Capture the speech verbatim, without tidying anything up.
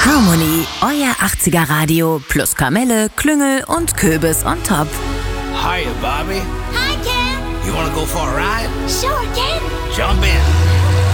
Harmony, euer achtziger Radio plus Kamelle, Klüngel und Köbis on top. Hiya, Bobby. Hi, Ken. You wanna go for a ride? Sure, Ken. Jump in.